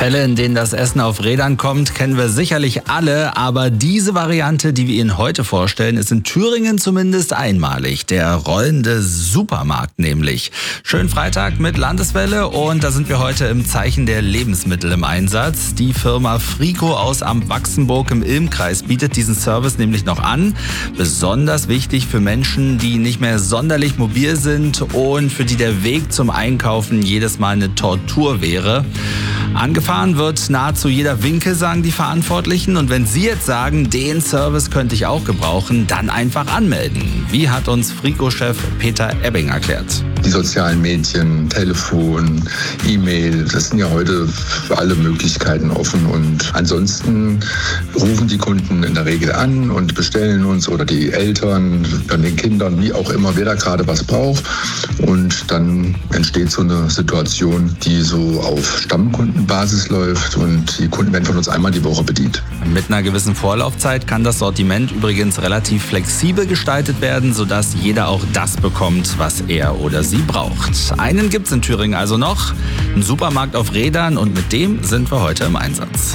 Fälle, in denen das Essen auf Rädern kommt, kennen wir sicherlich alle, aber diese Variante, die wir Ihnen heute vorstellen, ist in Thüringen zumindest einmalig. Der rollende Supermarkt nämlich. Schönen Freitag mit Landeswelle und da sind wir heute im Zeichen der Lebensmittel im Einsatz. Die Firma Frico aus Amp-Wachsenburg im Ilm-Kreis bietet diesen Service nämlich noch an. Besonders wichtig für Menschen, die nicht mehr sonderlich mobil sind und für die der Weg zum Einkaufen jedes Mal eine Tortur wäre. Angefahren wird nahezu jeder Winkel, sagen die Verantwortlichen. Und wenn Sie jetzt sagen, den Service könnte ich auch gebrauchen, dann einfach anmelden. Wie hat uns Frico-Chef Peter Ebbing erklärt. Die sozialen Medien, Telefon, E-Mail, das sind ja heute für alle Möglichkeiten offen. Und ansonsten rufen die Kunden in der Regel an und bestellen uns oder die Eltern, dann den Kindern, wie auch immer, wer da gerade was braucht. Und dann entsteht so eine Situation, die so auf Stammkundenbasis läuft und die Kunden werden von uns einmal die Woche bedient. Mit einer gewissen Vorlaufzeit kann das Sortiment übrigens relativ flexibel gestaltet werden, sodass jeder auch das bekommt, was er oder sie braucht. Einen gibt's in Thüringen also noch, einen Supermarkt auf Rädern und mit dem sind wir heute im Einsatz.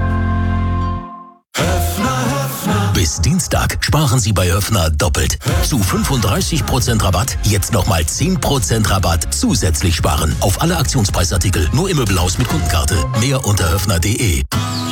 Bis Dienstag sparen Sie bei Höffner doppelt. Zu 35% Rabatt, jetzt nochmal 10% Rabatt zusätzlich sparen. Auf alle Aktionspreisartikel, nur im Möbelhaus mit Kundenkarte. Mehr unter höffner.de.